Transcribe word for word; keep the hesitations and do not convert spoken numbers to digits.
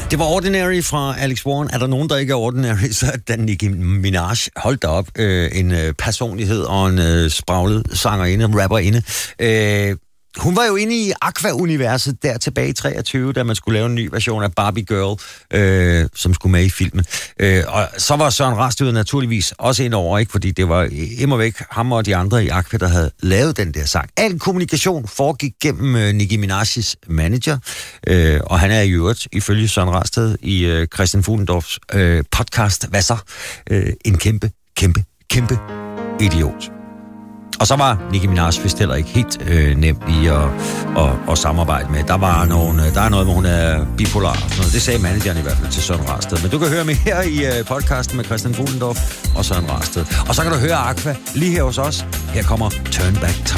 Det var Ordinary fra Alex Warren. Er der nogen, der ikke er Ordinary, så er den Nicki Minaj. Hold da op. Øh, en øh, personlighed og en øh, spraglet sangerinde, rapperinde. Øh, hun var jo inde i Aqua-universet der tilbage i treogtyve, da man skulle lave en ny version af Barbie Girl, øh, som skulle med i filmen. Øh, og så var Søren Rasted naturligvis også ind over, ikke? Fordi det var immer væk ham og de andre i Aqua, der havde lavet den der sang. Al kommunikation foregik gennem øh, Nicki Minaj's manager, øh, og han er i øvrigt, ifølge Søren Rasted, i øh, Christian Fuglendorfs øh, podcast, hvad så? Øh, en kæmpe, kæmpe, kæmpe idiot. Og så var Nicki Minaj vist heller ikke helt øh, nem i at, at, at samarbejde med. Der var nogen, der er noget, hvor hun er bipolar og sådan noget. Det sagde manageren i hvert fald til Søren Rasted. Men du kan høre mig her i øh, podcasten med Christian Fuglendorf og Søren Rasted. Og så kan du høre Aqua lige her hos os. Her kommer Turn Back Time.